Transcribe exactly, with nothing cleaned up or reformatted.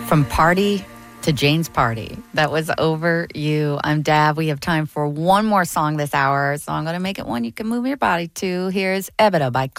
From Party to Jane's Party. That was Over You. I'm Dab. We have time for one more song this hour, so I'm going to make it one you can move your body to. Here's Ebita by